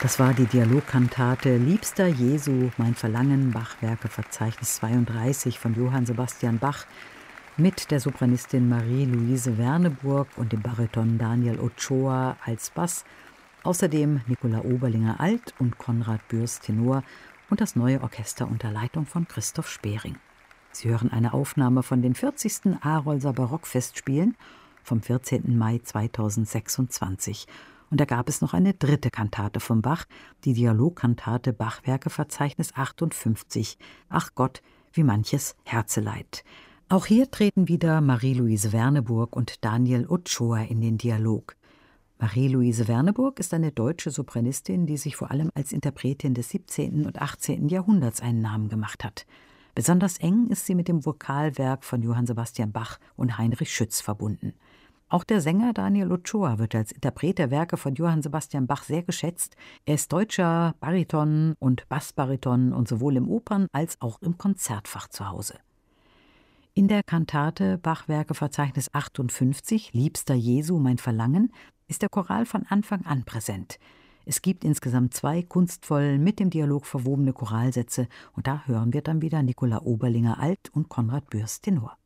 Das war die Dialogkantate »Liebster Jesu, mein Verlangen«, Bachwerkeverzeichnis 32 von Johann Sebastian Bach, mit der Sopranistin Marie-Louise Werneburg und dem Bariton Daniel Ochoa als Bass, außerdem Nicola Oberlinger Alt und Konrad Bürst Tenor und das Neue Orchester unter Leitung von Christoph Spering. Sie hören eine Aufnahme von den 40. Arolser Barockfestspielen vom 14. Mai 2026. Und da gab es noch eine dritte Kantate von Bach, die Dialogkantate Bachwerkeverzeichnis 58, »Ach Gott, wie manches Herzeleid«. Auch hier treten wieder Marie-Louise Werneburg und Daniel Ochoa in den Dialog. Marie-Louise Werneburg ist eine deutsche Sopranistin, die sich vor allem als Interpretin des 17. und 18. Jahrhunderts einen Namen gemacht hat. Besonders eng ist sie mit dem Vokalwerk von Johann Sebastian Bach und Heinrich Schütz verbunden. Auch der Sänger Daniel Ochoa wird als Interpret der Werke von Johann Sebastian Bach sehr geschätzt. Er ist deutscher Bariton und Bassbariton und sowohl im Opern- als auch im Konzertfach zu Hause. In der Kantate Bachwerkeverzeichnis 58, »Liebster Jesu, mein Verlangen«, ist der Choral von Anfang an präsent. Es gibt insgesamt 2 kunstvoll mit dem Dialog verwobene Choralsätze und da hören wir dann wieder Nicola Oberlinger Alt und Konrad Bürst Tenor.